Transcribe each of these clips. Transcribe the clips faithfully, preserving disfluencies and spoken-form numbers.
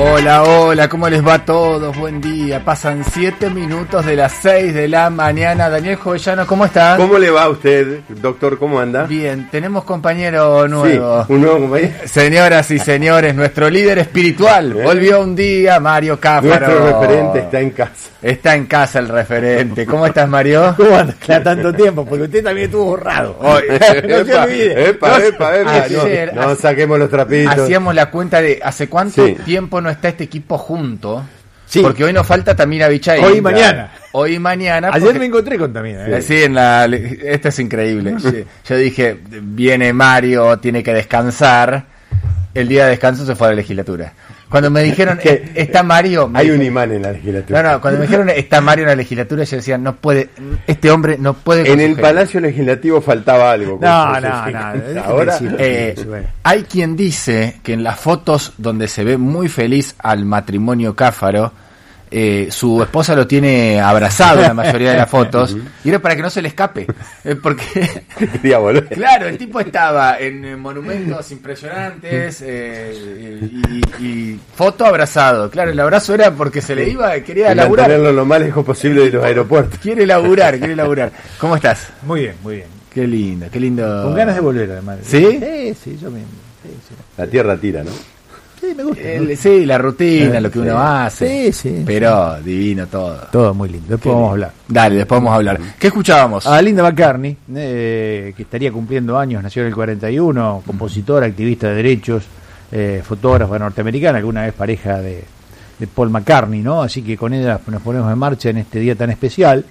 Hola, hola, ¿cómo les va a todos? Buen día. Pasan siete minutos de las seis de la mañana. Daniel Jovellano, ¿cómo está? ¿Cómo le va a usted, doctor? ¿Cómo anda? Bien, tenemos compañero nuevo. Sí, un nuevo compañero. Señoras y señores, nuestro líder espiritual ¿Eh? volvió un día, Mario Cáfaro. Nuestro referente está en casa. Está en casa el referente. ¿Cómo estás, Mario? ¿Cómo anda? Cada tanto tiempo, porque usted también estuvo borrado. Hoy. No se olvide. Epa, No, epa, epa. ayer, No, no hace- saquemos los trapitos. Hacíamos la cuenta de hace cuánto Sí. tiempo no está este equipo junto. Sí. Porque hoy nos falta Tamira Bichai. Hoy y mañana. Hoy y mañana. Ayer porque- me encontré con Tamina. Eh, Sí, en la, esto es increíble. Sí, yo dije, viene Mario, tiene que descansar. El día de descanso se fue a la legislatura. Cuando me dijeron, Que está Mario... me Hay dije- un imán en la legislatura. No, no, cuando me dijeron, está Mario en la legislatura, yo decía, no puede, este hombre no puede... con En su el gente. Palacio Legislativo faltaba algo. No, Con- no, sí. no. Ahora, Sí, Eh, sí, bueno. hay quien dice que en las fotos donde se ve muy feliz al matrimonio Cáfaro, eh, su esposa lo tiene abrazado en la mayoría de las fotos, y era para que no se le escape, eh, porque... quería volver. Claro, el tipo estaba en eh, monumentos impresionantes eh, y, y foto abrazado. Claro, el abrazo era porque se le iba, quería Y laburar. mantenerlo lo más lejos posible de los aeropuertos. Quiere laburar, quiere laburar. ¿Cómo estás? Muy bien, muy bien. Qué lindo, qué lindo. Con ganas de volver, además. ¿Sí? Sí, sí, yo mismo. Sí, sí. La tierra tira, ¿no? Sí, me gusta. El- sí, la rutina, lo que uno Sí. hace. Sí, sí, Pero divino todo. Todo muy lindo. Después vamos a hablar. Dale, después vamos a hablar. ¿Qué escuchábamos? A Linda McCartney, eh, que estaría cumpliendo años, nació en el cuarenta y uno, compositora, activista de derechos, eh, fotógrafa norteamericana, alguna vez pareja de, de Paul McCartney, ¿no? Así que con ella nos ponemos en marcha en este día tan especial.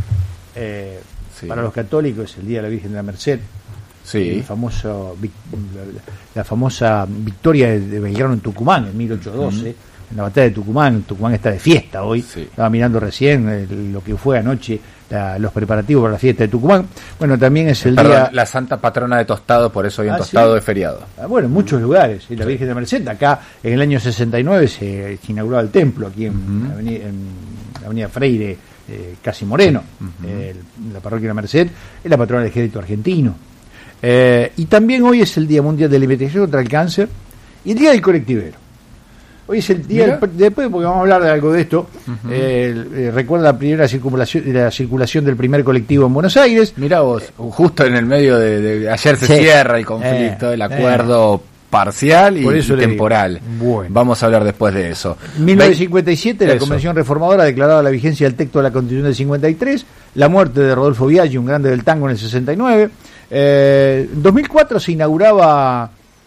Eh, Sí. Para los católicos es el Día de la Virgen de la Merced, Sí. el famoso, vic- la, la famosa victoria de, de Belgrano en Tucumán en mil ochocientos doce, en la batalla de Tucumán. Tucumán está de fiesta hoy. Sí. Estaba mirando recién eh, lo que fue anoche, la- los preparativos para la fiesta de Tucumán. Bueno, también es el Perdón, día... la santa patrona de Tostado, por eso hoy en Ah, Tostado ¿sí? es feriado. Ah, Bueno, en muchos lugares, y la Virgen de Merced. Acá en el año sesenta y nueve se, se inauguraba el templo, aquí en, Ujú. Avenida, en la Avenida Freire, eh, casi Moreno, eh, la parroquia de la Merced, es la patrona del ejército argentino. Eh, y también hoy es el Día Mundial de la Investigación contra el Cáncer y el Día del Colectivero. Hoy es el día, Mira. del- después porque vamos a hablar de algo de esto, eh, eh, recuerda la primera circulación, la circulación del primer colectivo en Buenos Aires. Mira vos, justo en el medio de, de- ayer se Sí. cierra el conflicto, Eh, el acuerdo parcial y, Por eso y le digo. temporal. Bueno. Vamos a hablar después de eso. mil novecientos cincuenta y siete, la Eso. Convención Reformadora declaraba la vigencia del texto de la Constitución del cincuenta y tres, la muerte de Rodolfo Biaggi, un grande del tango, en el sesenta y nueve. Eh, en dos mil cuatro se inauguraba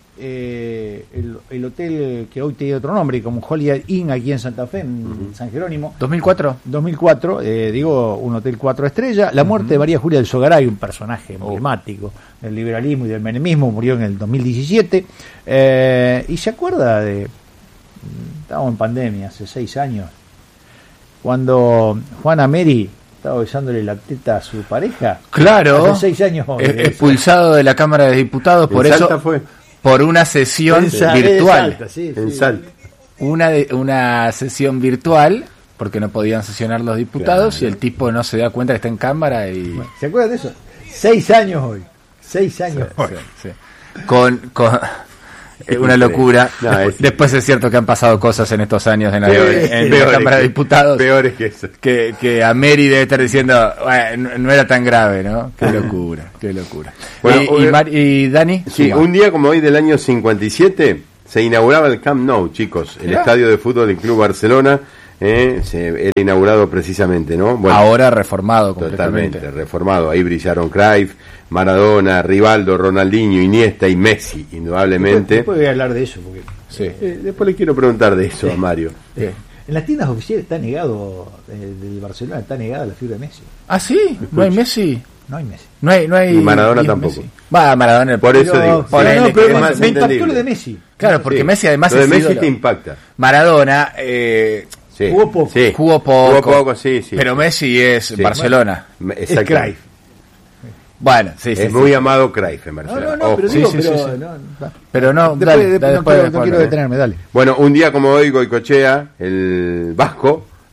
eh, el, el hotel que hoy tiene otro nombre, como Holiday Inn aquí en Santa Fe, en San Jerónimo. ¿dos mil cuatro? dos mil cuatro, eh, digo, un hotel cuatro estrellas. La muerte de María Julia del Sogaray, un personaje emblemático del liberalismo y del menemismo, murió en el dos mil diecisiete. Eh, y se acuerda de... Estábamos en pandemia hace seis años, cuando Juana Meri estaba besándole la teta a su pareja. Claro. Hace seis años hoy, Eh, de eso. expulsado de la Cámara de Diputados por En eso, Salta fue. por una sesión En Sa- virtual. en Salta, sí, En sí. Salta. Una, de- una sesión virtual, porque no podían sesionar los diputados Claro. y el tipo no se da cuenta que está en cámara y... ¿Se acuerdan de eso? Seis años hoy. Seis años hoy. Sí, sí. Con, con eh, una locura. No, después, es- después es cierto que han pasado cosas en estos años en la, Peores, en la peores Cámara de que- Diputados Peores que eso. que, que a Mary debe estar diciendo, "Bueno, no, no era tan grave, ¿no? Qué locura, qué locura. Bueno, y, y, hoy- Mar- y Dani, Sí, suma. un día como hoy del año cincuenta y siete se inauguraba el Camp Nou, chicos, el Mirá. estadio de fútbol del Club Barcelona. Eh, se, era inaugurado precisamente, ¿no? Bueno, ahora reformado completamente. totalmente reformado. Ahí brillaron Cruyff, Maradona, Rivaldo, Ronaldinho, Iniesta y Messi, indudablemente. Después voy a hablar de eso, porque Sí. Eh, después le quiero preguntar de eso a Mario. eh, en las tiendas oficiales está negado, eh, del Barcelona está negada la figura de Messi. Ah, sí, no hay Messi. No hay Messi. No hay, no hay Y Maradona hijo tampoco. Messi. Va, Maradona. Por eso Pero- digo, ponele no, que pero es me- más me impactó entendible. lo de Messi. Claro, porque Sí. Messi además Lo de es Messi ídolo. te impacta. Maradona eh, Sí. Jugó poco. Sí. jugó poco. Jugó poco, sí, sí. Pero Messi es Sí. Barcelona. Me- Es Exacto. Cruyff. Bueno, sí, sí. Es sí. muy amado Cruyff en No, Barcelona. no, no, Ojo. pero Sí, digo, sí, pero, sí, sí. no, va. Pero no, Después, dale, después dale, no después, quiero, no después, quiero ¿no? detenerme, dale. Bueno, un día como hoy, Goicoechea, el vasco,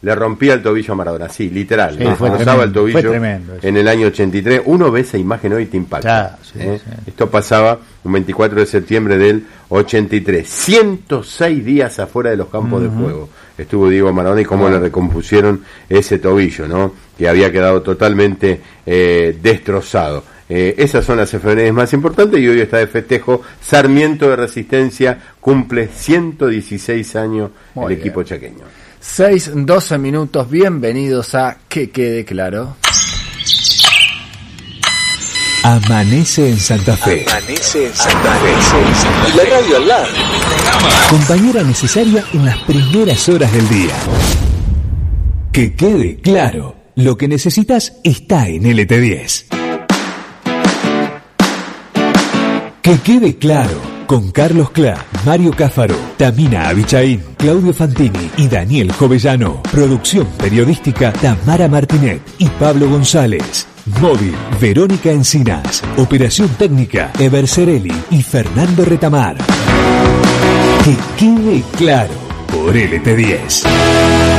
le rompía el tobillo a Maradona, sí, literal, Sí, le fue forzaba el tremendo, tobillo fue tremendo eso. en el año ochenta y tres. Uno ve esa imagen hoy y te impacta. Claro, sí, ¿eh? sí. Esto pasaba un veinticuatro de septiembre del ochenta y tres. ciento seis días afuera de los campos uh-huh. de juego estuvo Diego Maradona y cómo uh-huh. le recompusieron ese tobillo, ¿no? Que había quedado totalmente eh, destrozado. Eh, esas son las efemérides más importantes y hoy está de festejo. Sarmiento de Resistencia cumple ciento dieciséis años. Muy el bien. Equipo chaqueño. seis, doce minutos, bienvenidos a Que Quede Claro. Amanece en Santa Fe. Amanece en Santa Fe. Y la radio al lado. Compañera necesaria en las primeras horas del día. Que quede claro, lo que necesitas está en L T diez. Que quede claro, con Carlos Clá, Mario Cáfaro, Tamina Abichaín, Claudio Fantini y Daniel Jovellano. Producción periodística Tamara Martinet y Pablo González. Móvil, Verónica Encinas. Operación técnica, Eber Cerelli y Fernando Retamar. Que quede claro, por L T diez.